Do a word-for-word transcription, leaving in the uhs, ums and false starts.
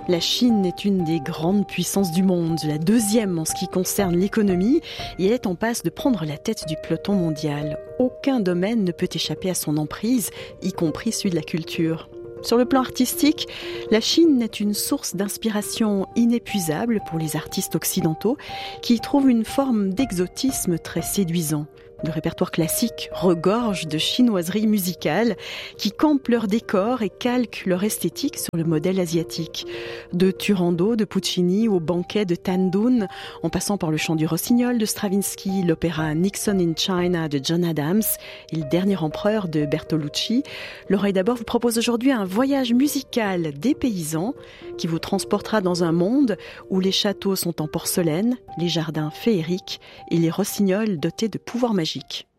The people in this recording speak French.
La Chine est une des grandes puissances du monde, la deuxième en ce qui concerne l'économie, et elle est en passe de prendre la tête du peloton mondial. Aucun domaine ne peut échapper à son emprise, y compris celui de la culture. Sur le plan artistique, la Chine est une source d'inspiration inépuisable pour les artistes occidentaux qui y trouvent une forme d'exotisme très séduisant. Le répertoire classique regorge de chinoiseries musicales qui campent leur décor et calquent leur esthétique sur le modèle asiatique. De Turandot de Puccini au banquet de Tan Dun, en passant par le chant du rossignol de Stravinsky, l'opéra Nixon in China de John Adams et le dernier empereur de Bertolucci, l'Oreille d'abord vous propose aujourd'hui un voyage musical dépaysant qui vous transportera dans un monde où les châteaux sont en porcelaine, les jardins féeriques et les rossignols dotés de pouvoirs magiques.